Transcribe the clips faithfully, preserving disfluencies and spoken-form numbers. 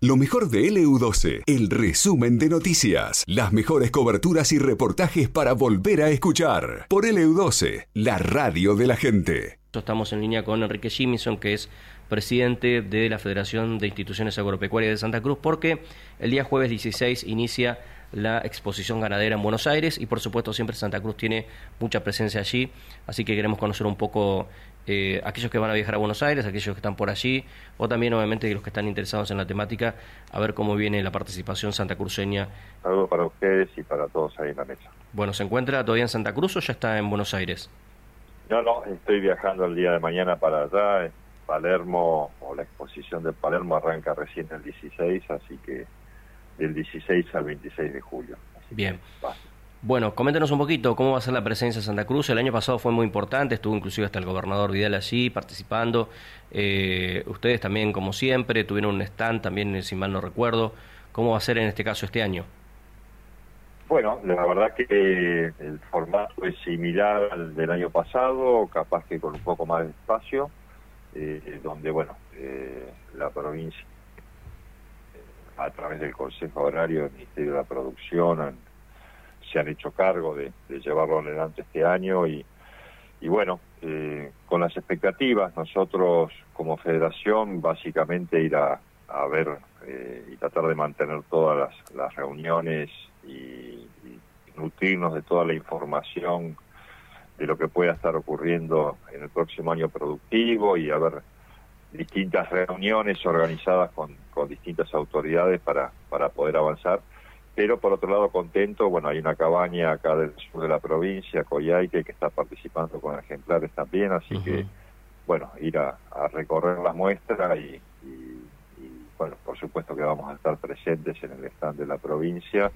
Lo mejor de L U doce, el resumen de noticias, las mejores coberturas y reportajes para volver a escuchar. Por L U doce, la radio de la gente. Estamos en línea con Enrique Jimison, que es presidente de la Federación de Instituciones Agropecuarias de Santa Cruz, porque el día jueves dieciséis inicia la exposición ganadera en Buenos Aires y por supuesto siempre Santa Cruz tiene mucha presencia allí, así que queremos conocer un poco eh, aquellos que van a viajar a Buenos Aires, aquellos que están por allí, o también obviamente los que están interesados en la temática, a ver cómo viene la participación santacruceña. Algo para ustedes y para todos ahí en la mesa. Bueno, ¿se encuentra todavía en Santa Cruz o ya está en Buenos Aires? No, no, estoy viajando el día de mañana para allá. Palermo, o la exposición de Palermo arranca recién el dieciséis, así que del dieciséis al veintiséis de julio. Así Bien. Que, bueno, coméntenos un poquito cómo va a ser la presencia de Santa Cruz. El año pasado fue muy importante, estuvo inclusive hasta el gobernador Vidal allí participando. Eh, ustedes también, como siempre, tuvieron un stand también, si mal no recuerdo. ¿Cómo va a ser en este caso este año? Bueno, la verdad que el formato es similar al del año pasado, capaz que con un poco más de espacio, eh, donde, bueno, eh, la provincia, eh, a través del Consejo Agrario del Ministerio de la Producción, han, se han hecho cargo de, de llevarlo adelante este año y, y bueno, eh, con las expectativas, nosotros como federación básicamente ir a, a ver eh, y tratar de mantener todas las, las reuniones y, y nutrirnos de toda la información de lo que pueda estar ocurriendo en el próximo año productivo y haber distintas reuniones organizadas con, con distintas autoridades para, para poder avanzar. Pero por otro lado contento, bueno, hay una cabaña acá del sur de la provincia, Coyhaique, que está participando con ejemplares también, así uh-huh. que, bueno, ir a, a recorrer la muestra y, y, y, bueno, por supuesto que vamos a estar presentes en el stand de la provincia,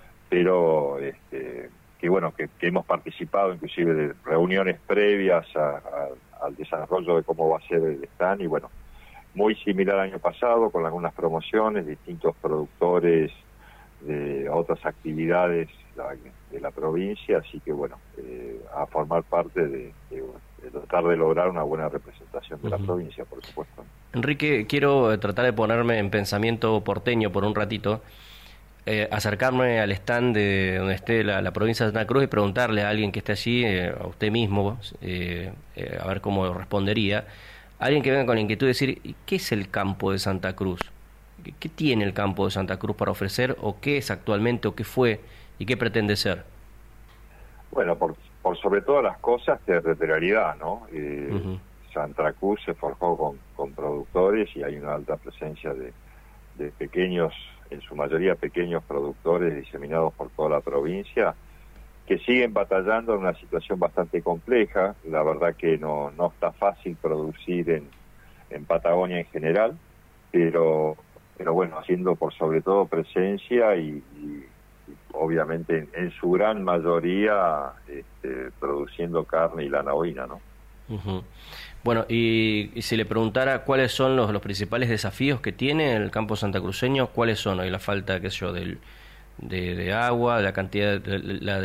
pero este, que bueno, que, que hemos participado inclusive de reuniones previas a, a, al desarrollo de cómo va a ser el stand y bueno, muy similar al año pasado, con algunas promociones, distintos productores de otras actividades la, de la provincia, así que bueno, eh, a formar parte de, de, de tratar de lograr una buena representación de uh-huh. la provincia, por supuesto. Enrique, quiero tratar de ponerme en pensamiento porteño por un ratito. Eh, acercarme al stand de donde esté la, la provincia de Santa Cruz y preguntarle a alguien que esté allí, eh, a usted mismo, eh, eh, a ver cómo respondería, alguien que venga con la inquietud de decir, ¿qué es el campo de Santa Cruz? ¿Qué, qué tiene el campo de Santa Cruz para ofrecer, o qué es actualmente, o qué fue, y qué pretende ser? Bueno, por, por sobre todas las cosas, territorialidad, ¿no? Eh, uh-huh. Santa Cruz se forjó con, con productores y hay una alta presencia de, de pequeños, en su mayoría pequeños productores diseminados por toda la provincia, que siguen batallando en una situación bastante compleja. La verdad que no, no está fácil producir en, en Patagonia en general, pero, pero bueno, haciendo por sobre todo presencia y, y, y obviamente en, en su gran mayoría este, produciendo carne y lana ovina, ¿no? Uh-huh. Bueno, y, y si le preguntara cuáles son los, los principales desafíos que tiene el campo santacruceño, ¿cuáles son? Hay la falta, qué sé yo, del, de, de agua, de la cantidad, de, la,